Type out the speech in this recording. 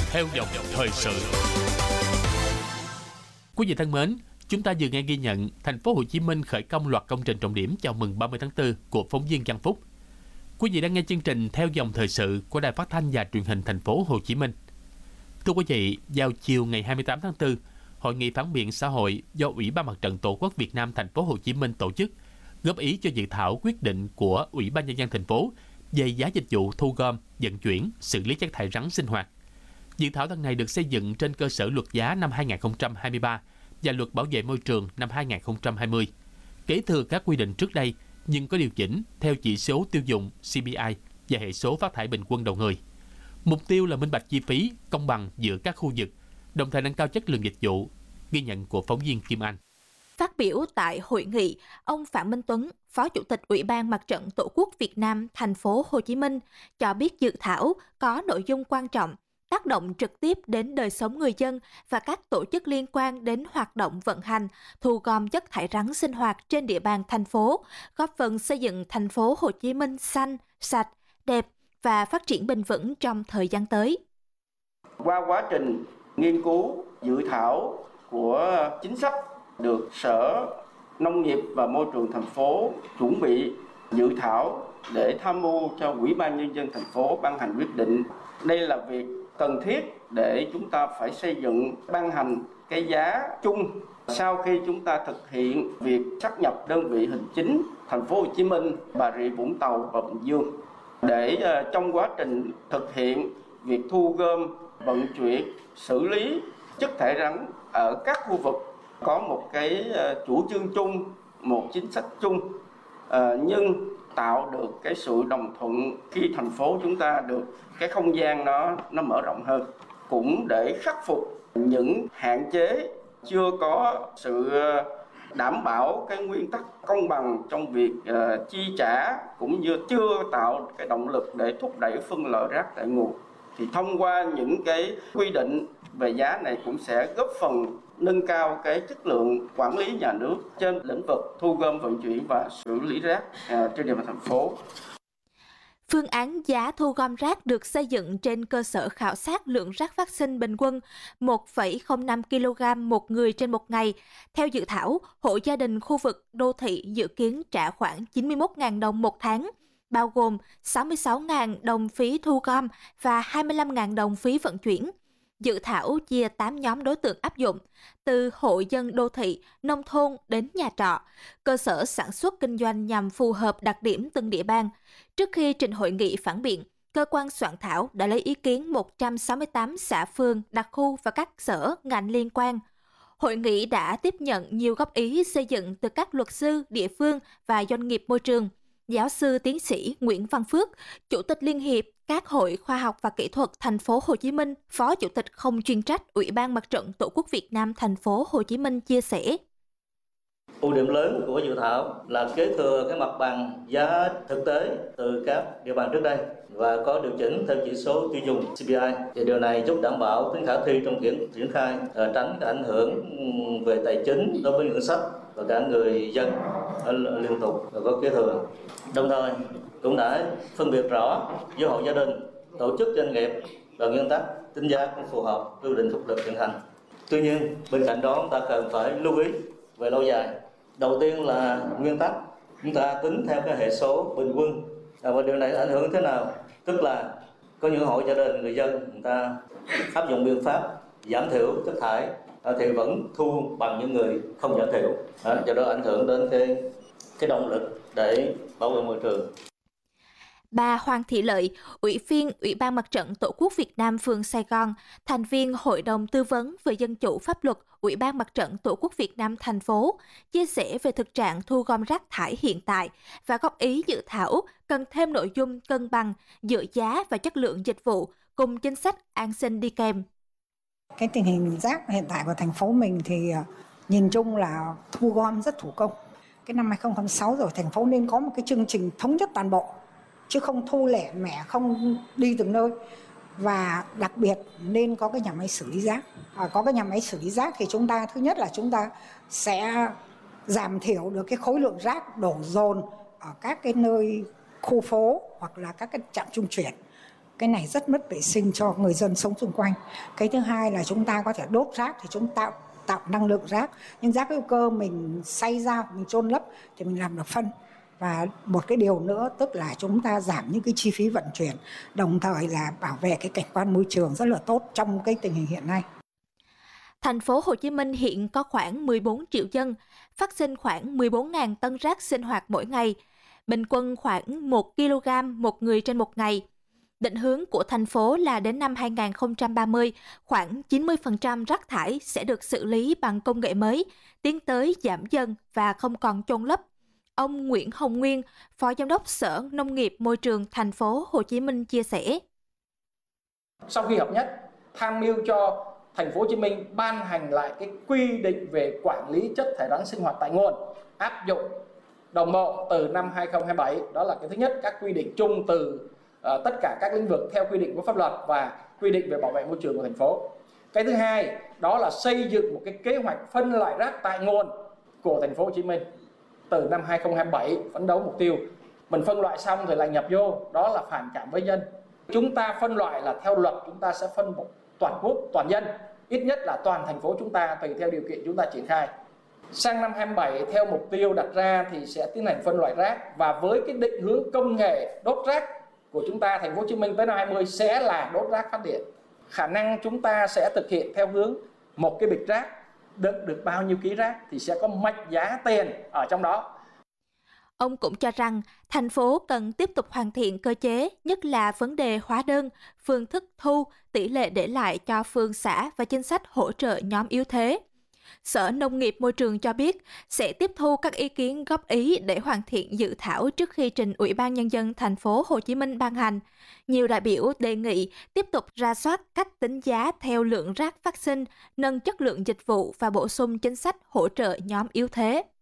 theo dòng thời sự. Quý vị thân mến, chúng ta vừa nghe ghi nhận thành phố Hồ Chí Minh khởi công loạt công trình trọng điểm chào mừng 30 tháng 4 của phóng viên Văn Phúc. Quý vị đang nghe chương trình theo dòng thời sự của Đài Phát thanh và Truyền hình thành phố Hồ Chí Minh. Thưa quý vị, vào chiều ngày 28 tháng 4, Hội nghị phản biện xã hội do Ủy ban Mặt trận Tổ quốc Việt Nam thành phố Hồ Chí Minh tổ chức góp ý cho dự thảo quyết định của Ủy ban Nhân dân thành phố về giá dịch vụ thu gom, vận chuyển, xử lý chất thải rắn sinh hoạt. Dự thảo lần này được xây dựng trên cơ sở luật giá năm 2023 và luật bảo vệ môi trường năm 2020, kế thừa các quy định trước đây nhưng có điều chỉnh theo chỉ số tiêu dùng CPI và hệ số phát thải bình quân đầu người. Mục tiêu là minh bạch chi phí, công bằng giữa các khu vực, đồng thời nâng cao chất lượng dịch vụ. Ghi nhận của phóng viên Kim Anh. Phát biểu tại hội nghị, ông Phạm Minh Tuấn, Phó Chủ tịch Ủy ban Mặt trận Tổ quốc Việt Nam thành phố Hồ Chí Minh cho biết dự thảo có nội dung quan trọng, tác động trực tiếp đến đời sống người dân và các tổ chức liên quan đến hoạt động vận hành, thu gom chất thải rắn sinh hoạt trên địa bàn thành phố, góp phần xây dựng thành phố Hồ Chí Minh xanh, sạch, đẹp và phát triển bền vững trong thời gian tới. Qua quá trình nghiên cứu dự thảo của chính sách được Sở Nông nghiệp và Môi trường thành phố chuẩn bị dự thảo để tham mưu cho Ủy ban Nhân dân thành phố ban hành quyết định. Đây là việc cần thiết để chúng ta phải xây dựng, ban hành cái giá chung sau khi chúng ta thực hiện việc sáp nhập đơn vị hành chính thành phố Hồ Chí Minh, Bà Rịa Vũng Tàu và Bình Dương. Để trong quá trình thực hiện việc thu gom, vận chuyển, xử lý chất thải rắn ở các khu vực có một cái chủ trương chung, một chính sách chung, nhưng tạo được cái sự đồng thuận khi thành phố chúng ta được cái không gian nó mở rộng hơn, cũng để khắc phục những hạn chế chưa có sự đảm bảo cái nguyên tắc công bằng trong việc chi trả, cũng như chưa tạo cái động lực để thúc đẩy phân loại rác tại nguồn. Thì thông qua những cái quy định về giá này cũng sẽ góp phần nâng cao cái chất lượng quản lý nhà nước trên lĩnh vực thu gom, vận chuyển và xử lý rác trên địa bàn thành phố. Phương án giá thu gom rác được xây dựng trên cơ sở khảo sát lượng rác phát sinh bình quân 1,05 kg một người trên một ngày. Theo dự thảo, hộ gia đình khu vực đô thị dự kiến trả khoảng 91.000 đồng một tháng, bao gồm 66.000 đồng phí thu gom và 25.000 đồng phí vận chuyển. Dự thảo chia 8 nhóm đối tượng áp dụng, từ hộ dân đô thị, nông thôn đến nhà trọ, cơ sở sản xuất kinh doanh nhằm phù hợp đặc điểm từng địa bàn. Trước khi trình hội nghị phản biện, cơ quan soạn thảo đã lấy ý kiến 168 xã phường, đặc khu và các sở, ngành liên quan. Hội nghị đã tiếp nhận nhiều góp ý xây dựng từ các luật sư, địa phương và doanh nghiệp môi trường. Giáo sư tiến sĩ Nguyễn Văn Phước, Chủ tịch Liên hiệp các hội khoa học và kỹ thuật thành phố Hồ Chí Minh, Phó Chủ tịch không chuyên trách Ủy ban Mặt trận Tổ quốc Việt Nam thành phố Hồ Chí Minh chia sẻ. Ưu điểm lớn của dự thảo là kế thừa cái mặt bằng giá thực tế từ các địa bàn trước đây và có điều chỉnh theo chỉ số tiêu dùng CPI. Thì điều này giúp đảm bảo tính khả thi trong triển khai, tránh cái ảnh hưởng về tài chính đối với ngân sách và cả người dân liên tục và có kế thừa. Đồng thời cũng đã phân biệt rõ giữa hộ gia đình, tổ chức doanh nghiệp và nguyên tắc tính giá cũng phù hợp quy định pháp luật hiện hành. Tuy nhiên, bên cạnh đó chúng ta cần phải lưu ý về lâu dài. Đầu tiên là nguyên tắc chúng ta tính theo cái hệ số bình quân, và điều này ảnh hưởng thế nào? Tức là có những hộ gia đình, người dân người ta áp dụng biện pháp giảm thiểu chất thải thì vẫn thu bằng những người không giảm thiểu, do đó ảnh hưởng đến cái động lực để bảo vệ môi trường. Bà Hoàng Thị Lợi, Ủy viên Ủy ban Mặt trận Tổ quốc Việt Nam phường Sài Gòn, thành viên Hội đồng Tư vấn về Dân chủ Pháp luật Ủy ban Mặt trận Tổ quốc Việt Nam thành phố, chia sẻ về thực trạng thu gom rác thải hiện tại và góp ý dự thảo cần thêm nội dung cân bằng giữa giá và chất lượng dịch vụ cùng chính sách an sinh đi kèm. Cái tình hình rác hiện tại của thành phố mình thì nhìn chung là thu gom rất thủ công. Cái năm 2026 rồi thành phố nên có một cái chương trình thống nhất toàn bộ, chứ không thu lẻ mẻ, không đi từng nơi. Và đặc biệt nên có cái nhà máy xử lý rác. Có cái nhà máy xử lý rác thì chúng ta, thứ nhất là chúng ta sẽ giảm thiểu được cái khối lượng rác đổ dồn ở các cái nơi khu phố hoặc là các cái trạm trung chuyển. Cái này rất mất vệ sinh cho người dân sống xung quanh. Cái thứ hai là chúng ta có thể đốt rác thì chúng ta tạo năng lượng rác. Nhưng rác hữu cơ mình xay ra, mình chôn lấp thì mình làm được phân. Và một cái điều nữa tức là chúng ta giảm những cái chi phí vận chuyển, đồng thời là bảo vệ cái cảnh quan môi trường rất là tốt trong cái tình hình hiện nay. Thành phố Hồ Chí Minh hiện có khoảng 14 triệu dân, phát sinh khoảng 14.000 tân rác sinh hoạt mỗi ngày, bình quân khoảng 1 kg một người trên một ngày. Định hướng của thành phố là đến năm 2030, khoảng 90% rác thải sẽ được xử lý bằng công nghệ mới, tiến tới giảm dần và không còn chôn lấp. Ông Nguyễn Hồng Nguyên, Phó Giám đốc Sở Nông nghiệp Môi trường thành phố Hồ Chí Minh chia sẻ. Sau khi hợp nhất, tham mưu cho thành phố Hồ Chí Minh ban hành lại cái quy định về quản lý chất thải rắn sinh hoạt tại nguồn, áp dụng đồng bộ từ năm 2027. Đó là cái thứ nhất, các quy định chung từ tất cả các lĩnh vực theo quy định của pháp luật và quy định về bảo vệ môi trường của thành phố. Cái thứ hai, đó là xây dựng một cái kế hoạch phân loại rác tại nguồn của thành phố Hồ Chí Minh. Từ năm 2027 phấn đấu mục tiêu mình phân loại xong rồi lại nhập vô, đó là phản cảm với dân. Chúng ta phân loại là theo luật chúng ta sẽ phân toàn quốc, toàn dân, ít nhất là toàn thành phố chúng ta tùy theo điều kiện chúng ta triển khai. Sang năm 27 theo mục tiêu đặt ra thì sẽ tiến hành phân loại rác, và với cái định hướng công nghệ đốt rác của chúng ta, thành phố Hồ Chí Minh tới năm 20 sẽ là đốt rác phát điện. Khả năng chúng ta sẽ thực hiện theo hướng một cái bịch rác được bao nhiêu ký rác thì sẽ có mệnh giá tiền ở trong đó. Ông cũng cho rằng thành phố cần tiếp tục hoàn thiện cơ chế, nhất là vấn đề hóa đơn, phương thức thu, tỷ lệ để lại cho phường xã và chính sách hỗ trợ nhóm yếu thế. Sở Nông nghiệp Môi trường cho biết sẽ tiếp thu các ý kiến góp ý để hoàn thiện dự thảo trước khi trình Ủy ban Nhân dân thành phố Hồ Chí Minh ban hành. Nhiều đại biểu đề nghị tiếp tục rà soát cách tính giá theo lượng rác phát sinh, nâng chất lượng dịch vụ và bổ sung chính sách hỗ trợ nhóm yếu thế.